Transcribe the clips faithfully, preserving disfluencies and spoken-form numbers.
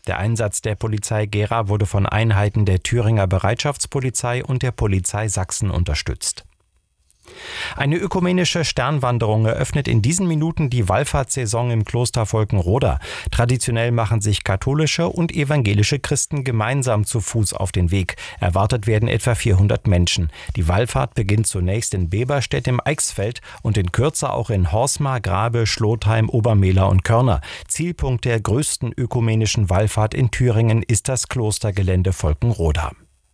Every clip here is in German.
Der Einsatz der Polizei Gera wurde von Einheiten der Thüringer Bereitschaftspolizei und der Polizei Sachsen unterstützt. Eine ökumenische Sternwanderung eröffnet in diesen Minuten die Wallfahrtssaison im Kloster Volkenroda. Traditionell machen sich katholische und evangelische Christen gemeinsam zu Fuß auf den Weg. Erwartet werden etwa vierhundert Menschen. Die Wallfahrt beginnt zunächst in Beberstedt im Eichsfeld und in Kürze auch in Horsmar, Grabe, Schlotheim, Obermehler und Körner. Zielpunkt der größten ökumenischen Wallfahrt in Thüringen ist das Klostergelände Volkenroda.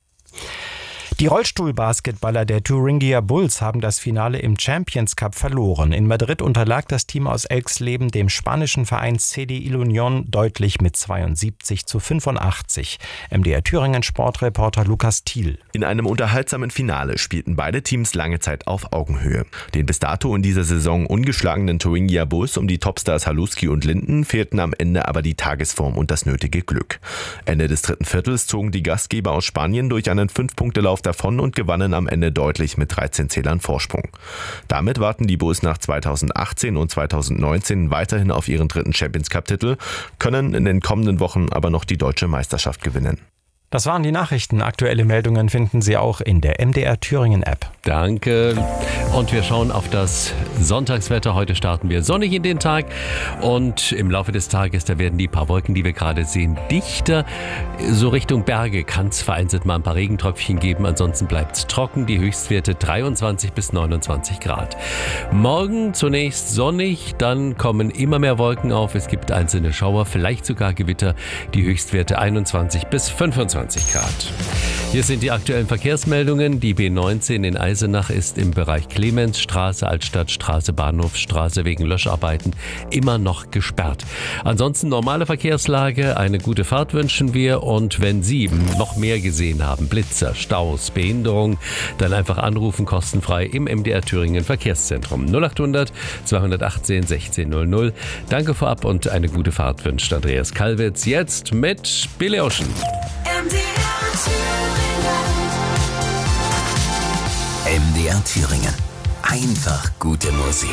Die Rollstuhlbasketballer der Thuringia Bulls haben das Finale im Champions Cup verloren. In Madrid unterlag das Team aus Elxleben dem spanischen Verein C D I Unión deutlich mit zweiundsiebzig zu fünfundachtzig. M D R Thüringen Sportreporter Lukas Thiel. In einem unterhaltsamen Finale spielten beide Teams lange Zeit auf Augenhöhe. Den bis dato in dieser Saison ungeschlagenen Thuringia Bulls um die Topstars Haluski und Linden fehlten am Ende aber die Tagesform und das nötige Glück. Ende des dritten Viertels zogen die Gastgeber aus Spanien durch einen Fünf-Punkte-Lauf davon und gewannen am Ende deutlich mit dreizehn Zählern Vorsprung. Damit warten die Bulls nach zweitausendachtzehn und zweitausendneunzehn weiterhin auf ihren dritten Champions Cup-Titel, können in den kommenden Wochen aber noch die deutsche Meisterschaft gewinnen. Das waren die Nachrichten. Aktuelle Meldungen finden Sie auch in der M D R Thüringen App. Danke. Und wir schauen auf das Sonntagswetter. Heute starten wir sonnig in den Tag und im Laufe des Tages, da werden die paar Wolken, die wir gerade sehen, dichter. So Richtung Berge kann es vereinzelt mal ein paar Regentröpfchen geben. Ansonsten bleibt es trocken. Die Höchstwerte dreiundzwanzig bis neunundzwanzig Grad. Morgen zunächst sonnig, dann kommen immer mehr Wolken auf. Es gibt einzelne Schauer, vielleicht sogar Gewitter. Die Höchstwerte einundzwanzig bis fünfundzwanzig Grad. Hier sind die aktuellen Verkehrsmeldungen. Die B neunzehn in Eisenach ist im Bereich Clemensstraße, Altstadtstraße, Bahnhofstraße wegen Löscharbeiten immer noch gesperrt. Ansonsten normale Verkehrslage, eine gute Fahrt wünschen wir und wenn Sie noch mehr gesehen haben, Blitzer, Staus, Behinderung, dann einfach anrufen, kostenfrei im M D R Thüringen Verkehrszentrum null achthundert zweihundertachtzehn sechzehn null null. Danke vorab und eine gute Fahrt wünscht Andreas Kalwitz. Jetzt mit Billy Ocean. M D R Thüringen. M D R Thüringen. Einfach gute Musik.